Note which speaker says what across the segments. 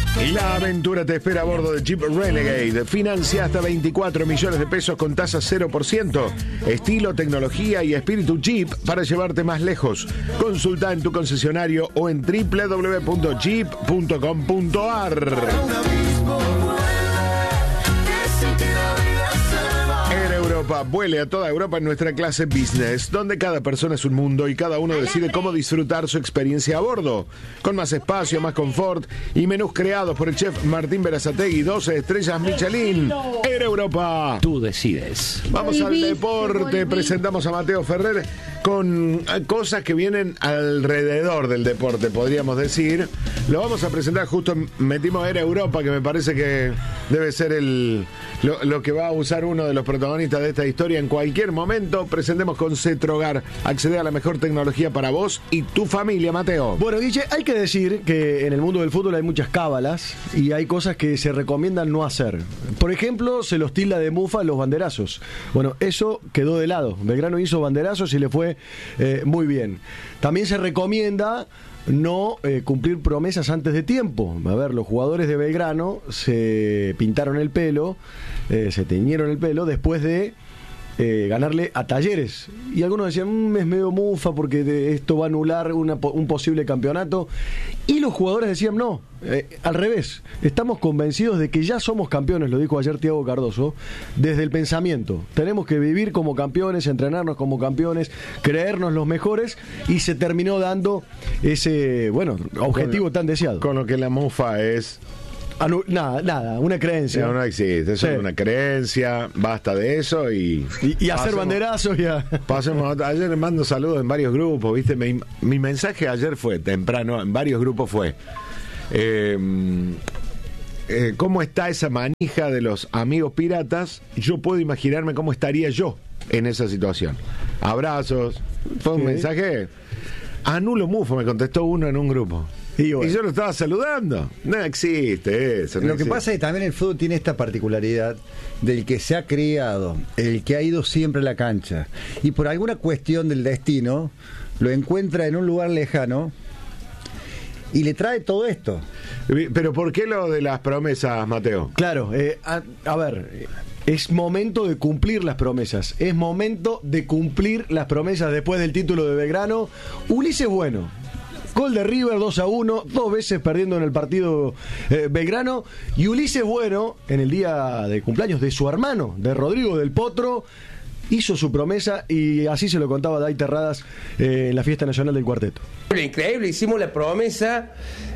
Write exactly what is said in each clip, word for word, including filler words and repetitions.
Speaker 1: La aventura te espera a bordo de Jeep Renegade. Financia hasta veinticuatro millones de pesos con tasa cero por ciento. Estilo, tecnología y espíritu Jeep para llevarte más lejos. Consulta en tu concesionario o en doble u doble u doble u punto jeep punto com punto a r. Europa, vuele a toda Europa en nuestra clase Business, donde cada persona es un mundo y cada uno decide cómo disfrutar su experiencia a bordo. Con más espacio, más confort y menús creados por el chef Martín Berazategui, doce estrellas Michelin. Air Europa.
Speaker 2: Tú decides.
Speaker 1: Vamos al deporte. Presentamos a Mateo Ferrer con cosas que vienen alrededor del deporte, podríamos decir. Lo vamos a presentar justo, metimos Air Europa, que me parece que debe ser el lo, lo que va a usar uno de los protagonistas de esta historia en cualquier momento. Presentemos con Cetrogar. Accede a la mejor tecnología para vos y tu familia, Mateo.
Speaker 3: Bueno, Guille, hay que decir que en el mundo del fútbol hay muchas cábalas y hay cosas que se recomiendan no hacer. Por ejemplo, se los tilda de mufa los banderazos. Bueno, eso quedó de lado. Belgrano hizo banderazos y le fue eh, muy bien. También se recomienda no eh, cumplir promesas antes de tiempo. A ver, los jugadores de Belgrano se pintaron el pelo, eh, se teñieron el pelo después de eh, ganarle a Talleres. Y algunos decían, mmm, es medio mufa porque de esto va a anular una, un posible campeonato. Y los jugadores decían, no, eh, al revés. Estamos convencidos de que ya somos campeones, lo dijo ayer Thiago Cardoso, desde el pensamiento. Tenemos que vivir como campeones, entrenarnos como campeones, creernos los mejores, y se terminó dando ese, bueno, objetivo
Speaker 1: con,
Speaker 3: tan deseado.
Speaker 1: Con lo que la mufa es...
Speaker 3: Anu- nada, nada, una creencia.
Speaker 1: No, no existe, eso
Speaker 3: Sí.
Speaker 1: es una creencia, basta de eso y...
Speaker 3: Y, y hacer
Speaker 1: pasemos,
Speaker 3: banderazos y a...
Speaker 1: pasemos a, ayer mando saludos en varios grupos, ¿viste? Mi, mi mensaje ayer fue, temprano, en varios grupos fue... Eh, eh, ¿Cómo está esa manija de los amigos piratas? Yo puedo imaginarme cómo estaría yo en esa situación. Abrazos, fue un
Speaker 3: Sí.
Speaker 1: mensaje... Anulo mufo, me contestó uno en un grupo.
Speaker 3: Y, bueno.
Speaker 1: Y yo lo estaba saludando. No existe eso. No
Speaker 4: Lo que
Speaker 1: existe.
Speaker 4: pasa es que también el fútbol tiene esta particularidad del que se ha criado, el que ha ido siempre a la cancha, y por alguna cuestión del destino lo encuentra en un lugar lejano y le trae todo esto.
Speaker 1: Pero ¿por qué lo de las promesas, Mateo?
Speaker 3: Claro, eh, a, a ver, es momento de cumplir las promesas. Es momento de cumplir las promesas después del título de Belgrano. Ulises Bueno, gol de River dos a uno, dos veces perdiendo en el partido eh, Belgrano. Y Ulises Bueno, en el día de cumpleaños de su hermano, de Rodrigo del Potro, hizo su promesa y así se lo contaba Day Terradas eh, en la fiesta nacional del cuarteto.
Speaker 5: Increíble, hicimos la promesa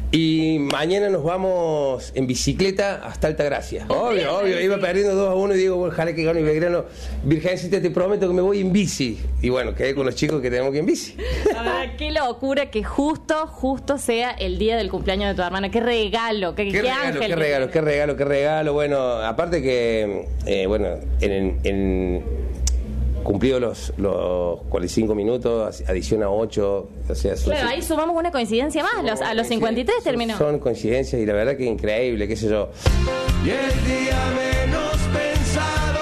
Speaker 5: y mañana nos vamos en bicicleta hasta Altagracia. Obvio, obvio, iba perdiendo dos a uno y digo, bueno, ojalá que gane Belgrano. Virgencita, te prometo que me voy en bici. Y bueno, quedé con los chicos que tenemos que ir en bici.
Speaker 6: La verdad, qué locura que justo, justo sea el día del cumpleaños de tu hermana. Qué regalo, qué,
Speaker 5: Qué
Speaker 6: qué
Speaker 5: regalo,
Speaker 6: ángel.
Speaker 5: qué regalo, qué regalo, qué regalo. Bueno, aparte que, eh, bueno, en... en cumplido los, los cuarenta y cinco minutos, adiciona ocho, o sea... Son,
Speaker 6: Claro, ahí sumamos una coincidencia más, los, a los cincuenta y tres
Speaker 5: son,
Speaker 6: terminó.
Speaker 5: Son coincidencias y la verdad que increíble, qué sé yo.
Speaker 2: Y el día menos pensado,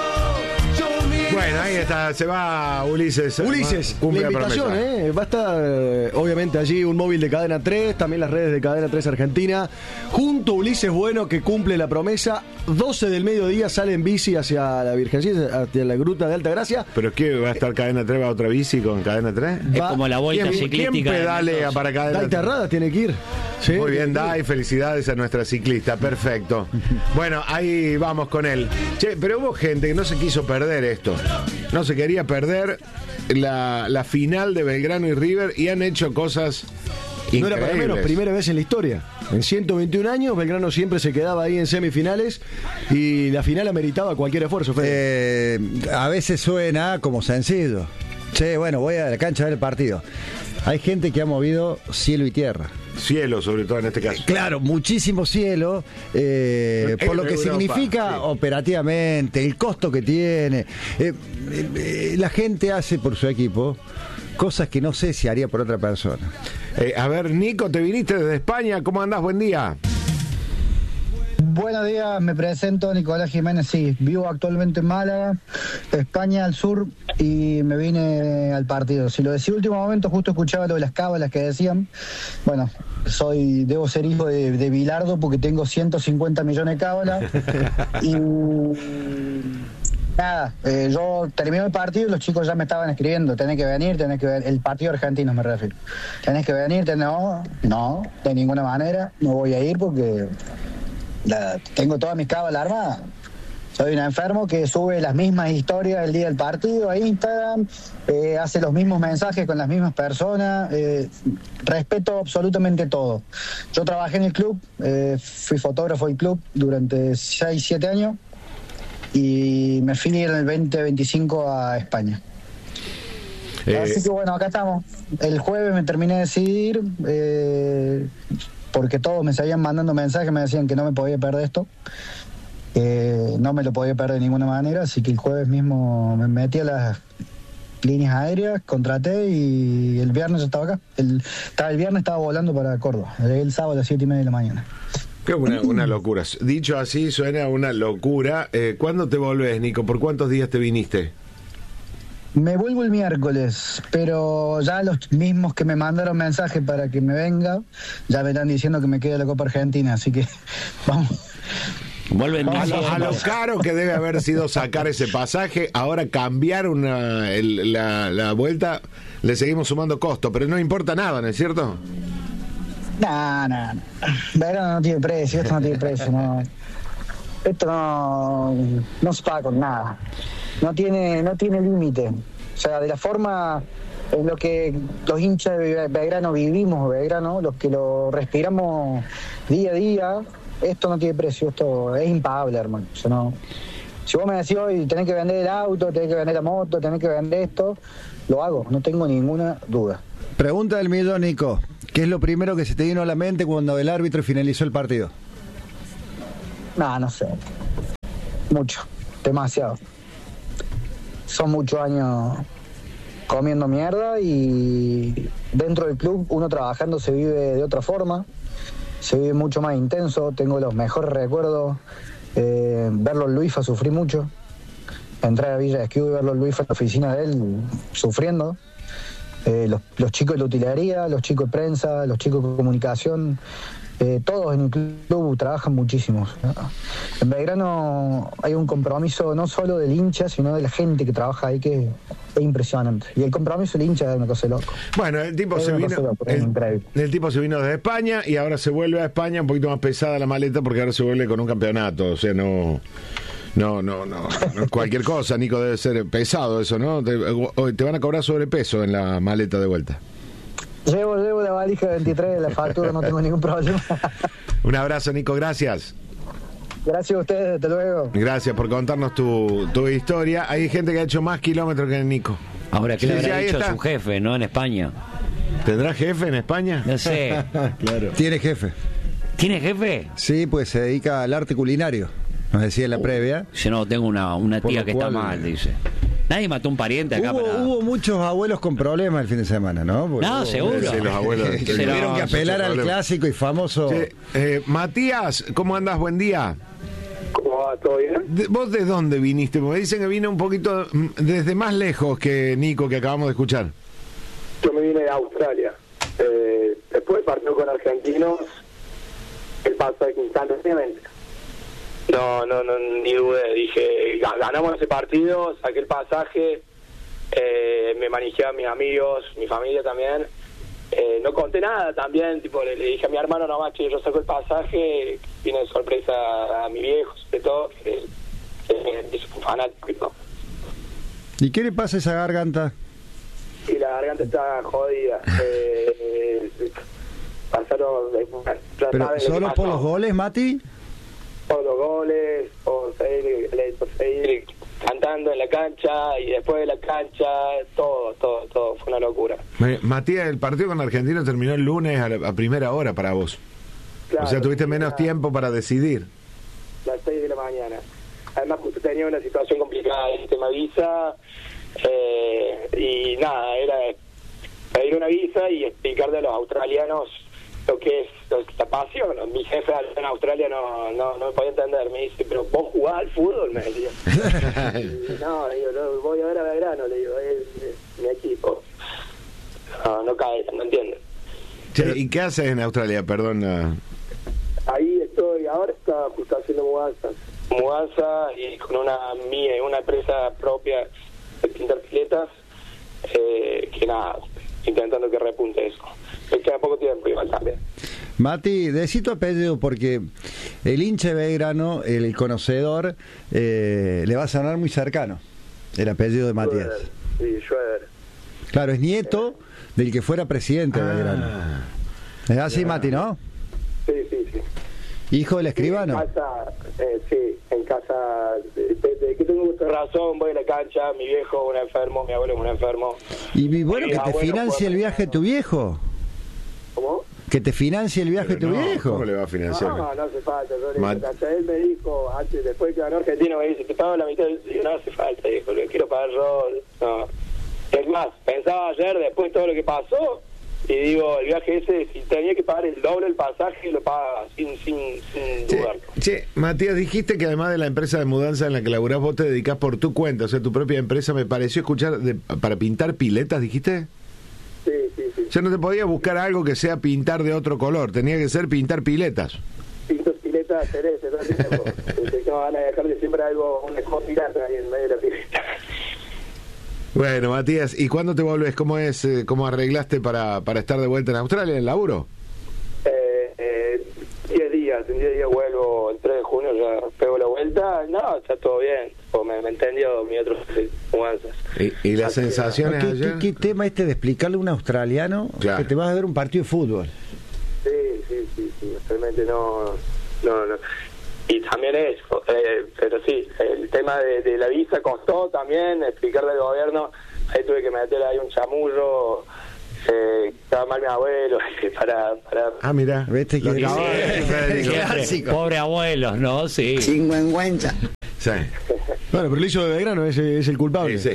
Speaker 2: yo mismo...
Speaker 1: Bueno, ahí está, se va Ulises.
Speaker 3: Ulises,
Speaker 1: Cumple
Speaker 3: la invitación,
Speaker 1: promesa.
Speaker 3: ¿eh? Va a estar eh, obviamente allí un móvil de Cadena tres, también las redes de Cadena tres Argentina, junto a Ulises Bueno, que cumple la promesa. doce del mediodía sale en bici hacia la Virgencita, hacia la gruta de Altagracia.
Speaker 1: ¿Pero qué? ¿Va a estar Cadena tres? ¿Va otra bici con Cadena tres?
Speaker 2: Es
Speaker 3: Va-
Speaker 2: como la vuelta
Speaker 1: ¿Quién,
Speaker 2: ciclística.
Speaker 1: ¿Quién
Speaker 2: de
Speaker 1: pedalea
Speaker 2: Mendoza.
Speaker 1: para Cadena
Speaker 3: Day
Speaker 1: tres?
Speaker 3: Terradas tiene que ir. Sí,
Speaker 1: Muy bien,
Speaker 3: tiene que ir.
Speaker 1: Dai, felicidades a nuestra ciclista, perfecto. Bueno, ahí vamos con él. Che, pero hubo gente que no se quiso perder esto. No se quería perder la, la final de Belgrano y River y han hecho cosas
Speaker 3: No
Speaker 1: increíbles.
Speaker 3: era para menos, primera vez en la historia. En ciento veintiún años, Belgrano siempre se quedaba ahí en semifinales y la final ameritaba cualquier esfuerzo. Fede.
Speaker 4: Eh, a veces suena como sencillo. Che, bueno, voy a la cancha a ver el partido. Hay gente que ha movido cielo y tierra.
Speaker 1: Cielo, sobre todo en este caso.
Speaker 4: Claro, muchísimo cielo, eh,
Speaker 1: En
Speaker 4: por lo que
Speaker 1: Europa,
Speaker 4: significa
Speaker 1: sí.
Speaker 4: operativamente, el costo que tiene. Eh, eh, eh, la gente hace por su equipo cosas que no sé si haría por otra persona.
Speaker 1: Eh, a ver, Nico, te viniste desde España. ¿Cómo andás? Buen día.
Speaker 7: buenos días, me presento Nicolás Jiménez, sí, vivo actualmente en Málaga, España al sur, y me vine al partido. Si lo decía último momento, justo escuchaba lo de las cábalas que decían. Bueno, soy, debo ser hijo de, de Bilardo porque tengo ciento cincuenta millones de cábalas. Y nada, eh, yo terminé el partido y los chicos ya me estaban escribiendo, tenés que venir, tenés que venir, el partido argentino me refiero, tenés que venir, tenés, no, no, de ninguna manera, no voy a ir porque la, tengo todas mis cábalas armadas. Soy un enfermo que sube las mismas historias el día del partido a Instagram, eh, hace los mismos mensajes con las mismas personas, eh, respeto absolutamente todo. Yo trabajé en el club, eh, fui fotógrafo del club durante seis, siete años, y me fui en el veinte veinticinco a España. Eh, Así que bueno, acá estamos. El jueves me terminé de decidir, eh, porque todos me seguían mandando mensajes, me decían que no me podía perder esto. Eh, no me lo podía perder de ninguna manera, así que el jueves mismo me metí a las líneas aéreas, contraté y el viernes ya estaba acá. El, el viernes estaba volando para Córdoba. Llegué el sábado a las siete y media de la mañana.
Speaker 1: Qué una, una locura. Dicho así, suena una locura. Eh, ¿Cuándo te volvés, Nico? ¿Por cuántos días te viniste?
Speaker 7: Me vuelvo el miércoles, pero ya los mismos que me mandaron mensaje para que me venga, ya me están diciendo que me quede la Copa Argentina, así que vamos.
Speaker 8: Vuelven
Speaker 1: a, lo, a lo caro que debe haber sido sacar ese pasaje, ahora cambiar una, el, la, la vuelta, le seguimos sumando costo, pero no importa nada, ¿no es cierto?
Speaker 7: No, no, no. Verano no tiene precio, esto no tiene precio, no. Esto no, no se paga con nada. No tiene, no tiene límite. O sea, de la forma en lo que los hinchas de Belgrano vivimos, Belgrano, los que lo respiramos día a día, esto no tiene precio, esto es impagable, hermano. O sea, no. Si vos me decís hoy tenés que vender el auto, tenés que vender la moto, tenés que vender esto, lo hago, no tengo ninguna duda.
Speaker 4: Pregunta del millón, Nico. ¿Qué es lo primero que se te vino a la mente cuando el árbitro finalizó el partido?
Speaker 7: No, no sé. Mucho, demasiado. Son muchos años comiendo mierda y dentro del club uno trabajando se vive de otra forma, se vive mucho más intenso. Tengo los mejores recuerdos. Eh, verlo en Luifa sufrí mucho. Entrar a Villa de Esquiú y verlo en Luifa en la oficina de él sufriendo. Eh, los, los chicos de la utilería, los chicos de prensa, los chicos de comunicación, eh, todos en el club trabajan muchísimo. En Belgrano hay un compromiso no solo del hincha, sino de la gente que trabaja ahí, que es impresionante. Y el compromiso del hincha es una cosa loco.
Speaker 1: Bueno, el tipo,
Speaker 7: es
Speaker 1: se vino,
Speaker 7: loco,
Speaker 1: el, el tipo se vino desde España y ahora se vuelve a España un poquito más pesada la maleta porque ahora se vuelve con un campeonato. O sea, no... No, no, no, no, cualquier cosa, Nico, debe ser pesado eso, ¿no? Te, te van a cobrar sobrepeso en la maleta de vuelta.
Speaker 7: Llevo, llevo la valija veintitrés de la factura, no tengo ningún problema.
Speaker 1: Un abrazo, Nico, gracias.
Speaker 7: Gracias a ustedes, hasta luego.
Speaker 1: Gracias por contarnos tu, tu historia. Hay gente que ha hecho más kilómetros que el Nico.
Speaker 8: Ahora, ¿qué
Speaker 1: Sí,
Speaker 8: le
Speaker 1: sí,
Speaker 8: habrá
Speaker 1: ahí
Speaker 8: dicho
Speaker 1: está.
Speaker 8: a su jefe, no? En España.
Speaker 1: ¿Tendrá jefe en España?
Speaker 8: No sé.
Speaker 3: Claro.
Speaker 4: Tiene jefe.
Speaker 8: ¿Tiene jefe?
Speaker 4: Sí, pues se dedica al arte culinario. Nos decía en la previa.
Speaker 8: Yo no, tengo una, una
Speaker 4: Por
Speaker 8: tía
Speaker 4: lo
Speaker 8: que
Speaker 4: cual,
Speaker 8: está mal, dice. Nadie mató un pariente acá
Speaker 4: Hubo,
Speaker 8: para...
Speaker 4: hubo muchos abuelos con problemas el fin de semana, ¿no? Porque
Speaker 8: No,
Speaker 4: hubo-
Speaker 8: seguro.
Speaker 1: Sí, los abuelos.
Speaker 4: que
Speaker 8: Se
Speaker 4: tuvieron
Speaker 8: lo-
Speaker 4: que apelar al
Speaker 1: problema.
Speaker 4: clásico y famoso.
Speaker 1: Sí, eh, Matías, ¿cómo andas? Buen día.
Speaker 9: ¿Cómo va? ¿Todo bien?
Speaker 1: De- ¿Vos de dónde viniste? Porque me dicen que vine un poquito mm, desde más lejos que Nico, que acabamos de escuchar.
Speaker 9: Yo me vine de Australia. Eh, después del partido con Argentinos, el paso instantáneamente. No, no, no, ni dudé. Dije, "Ga- ganamos ese partido, saqué el pasaje, eh, me manejé a mis amigos, mi familia también. Eh, no conté nada también, tipo le, le dije a mi hermano nomás, che, yo saco el pasaje, vine de sorpresa a mi viejo, de todo, que, que es un fanático y todo.
Speaker 4: ¿Y qué le pasa a esa garganta?
Speaker 9: Y la garganta está jodida. Eh, eh, pasaron. Eh, ya
Speaker 4: ¿Pero
Speaker 9: saben lo que
Speaker 4: solo por
Speaker 9: pasó.
Speaker 4: los goles, Mati?
Speaker 9: Por los goles, por seguir, por seguir cantando en la cancha y después de la cancha, todo, todo, todo. Fue una locura.
Speaker 1: Me- Matías, el partido con Argentina terminó el lunes a, la- a primera hora para vos.
Speaker 9: Claro,
Speaker 1: O sea, tuviste menos
Speaker 9: era
Speaker 1: tiempo para decidir.
Speaker 9: Las seis de la mañana. Además, justo tenía una situación complicada en el tema visa. Eh, y nada, era pedir una visa y explicarle a los australianos lo que es lo que- la pasión. Mi jefe allá en Australia no, no, no me podía entender. Me dice, pero vos jugás al fútbol, me decía. Y, no, le digo, no, voy a ver a Belgrano, le digo, es, es mi equipo. No, no cae, no entiende.
Speaker 1: Che, ¿y qué haces en Australia? Perdón. ah.
Speaker 9: Ahí estoy, ahora está justo haciendo mudanzas. Mudanza y con una mía, una empresa propia de pintar piletas, eh, que nada, intentando que repunte eso. Me queda poco tiempo igual también.
Speaker 4: Mati, decí tu apellido porque el hincha de Belgrano, el conocedor, eh, le va a sonar muy cercano el apellido de Matías.
Speaker 9: Schroeder, sí, Schroeder.
Speaker 4: Claro, es nieto del que fuera presidente de Belgrano.
Speaker 1: Ah.
Speaker 4: Es así, Mati, ¿no?
Speaker 9: Sí, sí, sí.
Speaker 4: Hijo del escribano.
Speaker 9: En casa, eh, sí, en casa, de, de- de que tengo mucha razón, voy a la cancha, mi viejo un enfermo, mi abuelo un enfermo.
Speaker 4: Y, y bueno,
Speaker 9: Mi
Speaker 4: que te
Speaker 9: abuelo
Speaker 4: financie
Speaker 9: fue-
Speaker 4: el viaje de tu viejo.
Speaker 9: ¿Cómo?
Speaker 4: Que te financie el viaje de tu
Speaker 1: Pero no,
Speaker 4: viejo.
Speaker 1: ¿cómo le va a financiar?
Speaker 9: No, no hace falta. Yo le
Speaker 1: Mat-
Speaker 9: dije, hasta él me dijo, antes, después que ganó Argentina, me dice, te pago la mitad. Y yo, no hace falta, dijo, le quiero pagar yo. No. Es más, pensaba ayer, después de todo lo que pasó, y digo, el viaje ese, si tenía que pagar el doble el pasaje, lo paga sin, sin, sin
Speaker 1: Che,
Speaker 9: dudarlo.
Speaker 1: che, Matías, dijiste que además de la empresa de mudanza en la que laburás, vos te dedicás por tu cuenta, o sea, tu propia empresa. Me pareció escuchar de- para pintar piletas, ¿dijiste?
Speaker 9: Sí, sí, sí.
Speaker 1: Ya no te podías buscar algo que sea pintar de otro color, tenía que ser pintar piletas.
Speaker 9: Pintos piletas, cereces, todo el tiempo. Este, que no van a dejarle siempre algo, una cosa pirata ahí en medio de la pileta.
Speaker 1: Bueno, Matías, ¿y cuándo te volvés? ¿Cómo es, eh, cómo arreglaste para, para estar de vuelta en Australia, en el laburo?
Speaker 9: Eh, eh, diez días, en diez días vuelvo, el tres de junio ya pego la vuelta. No, está todo bien. O me, me entendió mi otro mudanzas.
Speaker 1: ¿Y, y las
Speaker 9: Así que,
Speaker 1: sensaciones
Speaker 4: ¿Qué,
Speaker 1: ayer?
Speaker 4: qué- qué tema este de explicarle a un australiano
Speaker 1: Claro.
Speaker 4: que te vas a ver un partido de fútbol?
Speaker 9: Sí, sí, sí, sí, realmente no, no, no. Y también eso, eh, pero sí, el tema de, de la visa costó también, explicarle al gobierno, ahí tuve que meter ahí un chamullo, eh, estaba mal mi abuelo, para... para
Speaker 1: Ah, mira.
Speaker 4: ¿Viste que-
Speaker 1: Lo que acaba de decir Federico.
Speaker 8: Siempre. Pobre abuelos, ¿no? Sí.
Speaker 1: Sí.
Speaker 3: Bueno, pero el hizo de Belgrano es, es el culpable.
Speaker 1: Sí, sí.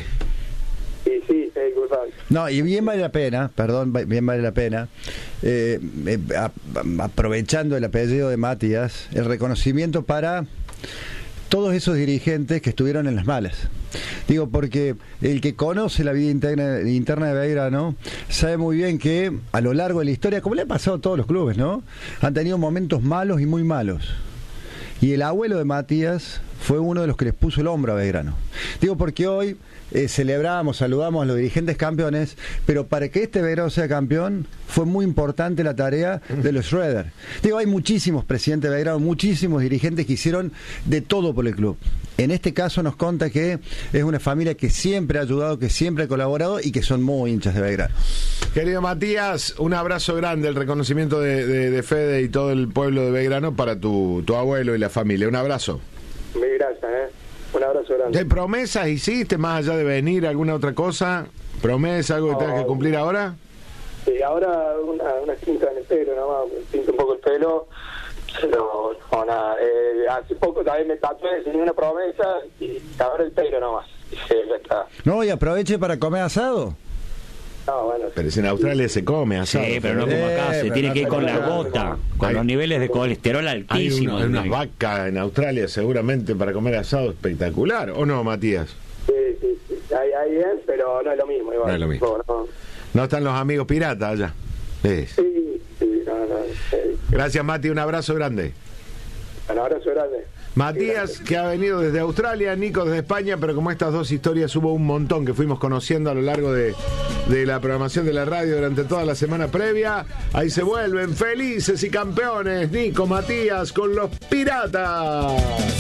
Speaker 9: y sí, es culpable.
Speaker 4: No, y bien vale la pena, perdón, va- bien vale la pena, eh, eh, a- a- aprovechando el apellido de Matías, el reconocimiento para todos esos dirigentes que estuvieron en las malas. Digo, porque el que conoce la vida interna, interna de Belgrano sabe muy bien que a lo largo de la historia, como le ha pasado a todos los clubes, ¿no? Han tenido momentos malos y muy malos. Y el abuelo de Matías fue uno de los que les puso el hombro a Belgrano. Digo, porque hoy eh, celebramos, saludamos a los dirigentes campeones, pero para que este Belgrano sea campeón fue muy importante la tarea de los Schroeder. Digo, hay muchísimos presidentes de Belgrano, muchísimos dirigentes que hicieron de todo por el club. En este caso nos conta que es una familia que siempre ha ayudado, que siempre ha colaborado y que son muy hinchas de Belgrano.
Speaker 1: Querido Matías, un abrazo grande, el reconocimiento de, de, de Fede y todo el pueblo de Belgrano para tu, tu abuelo y la familia. Un abrazo.
Speaker 9: Mil gracias, ¿eh? Un abrazo grande.
Speaker 1: ¿Qué promesas hiciste más allá de venir? ¿Alguna otra cosa? ¿Promesa, algo que tengas que cumplir ahora?
Speaker 9: Sí, ahora una, una cinta en el pelo, nomás, me pinto un poco el pelo, pero no, nada. Eh, hace poco también me tatué sin ninguna promesa y ahora el pelo nomás. Dije, ya está.
Speaker 4: No, y aproveche para comer asado.
Speaker 9: No, bueno,
Speaker 1: Pero si en Australia se come asado.
Speaker 8: Sí, pero no como acá, se
Speaker 4: Eh,
Speaker 8: tiene
Speaker 4: pero
Speaker 8: que ir
Speaker 4: no
Speaker 8: con la
Speaker 4: como acá.
Speaker 8: gota, con
Speaker 1: Hay-
Speaker 8: los niveles de colesterol
Speaker 1: Hay,
Speaker 8: altísimos.
Speaker 1: una- hay unas vacas en Australia seguramente para comer asado espectacular, ¿o no, Matías?
Speaker 9: sí, sí, sí. Ahí, ahí bien, pero no es lo mismo. Igual.
Speaker 1: No es lo mismo.
Speaker 9: No, no.
Speaker 1: ¿No están los amigos piratas allá? Sí.
Speaker 9: Sí, sí, no, no. Sí.
Speaker 1: Gracias, Mati, un abrazo grande.
Speaker 9: Un abrazo grande.
Speaker 1: Matías, que ha venido desde Australia, Nico desde España, pero como estas dos historias hubo un montón que fuimos conociendo a lo largo de, de la programación de la radio durante toda la semana previa, ahí se vuelven felices y campeones, Nico, Matías, con los Piratas.